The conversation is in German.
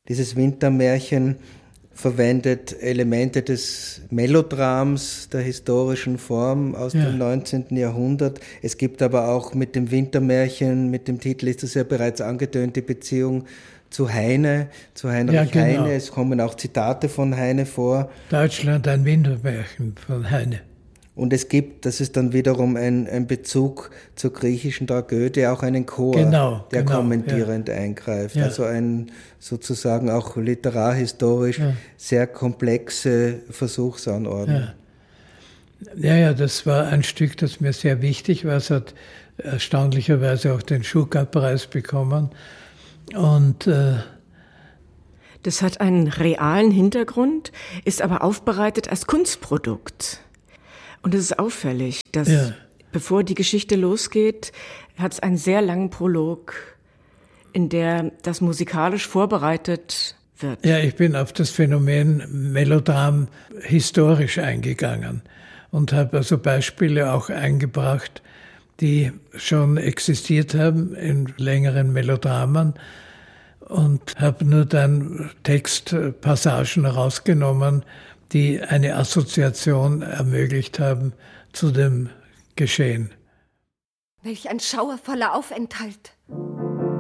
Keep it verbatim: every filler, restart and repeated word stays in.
Dieses Wintermärchen verwendet Elemente des Melodrams, der historischen Form aus ja. dem neunzehnten Jahrhundert. Es gibt aber auch mit dem Wintermärchen, mit dem Titel ist das ja bereits angetönt, die Beziehung zu Heine, zu Heinrich ja, genau. Heine. Es kommen auch Zitate von Heine vor. Deutschland, ein Wintermärchen von Heine. Und es gibt, das ist dann wiederum ein, ein Bezug zur griechischen Tragödie, auch einen Chor, genau, der genau, kommentierend ja. eingreift. Ja. Also ein sozusagen auch literarhistorisch ja. sehr komplexe Versuchsanordnung. Ja. ja, ja, das war ein Stück, das mir sehr wichtig war. Es hat erstaunlicherweise auch den Schuckardt-Preis bekommen. Und äh, das hat einen realen Hintergrund, ist aber aufbereitet als Kunstprodukt. Und es ist auffällig, dass ja. bevor die Geschichte losgeht, hat es einen sehr langen Prolog, in der das musikalisch vorbereitet wird. Ja, ich bin auf das Phänomen Melodram historisch eingegangen und habe also Beispiele auch eingebracht, die schon existiert haben in längeren Melodramen und habe nur dann Textpassagen rausgenommen, die eine Assoziation ermöglicht haben zu dem Geschehen. Welch ein schauervoller Aufenthalt!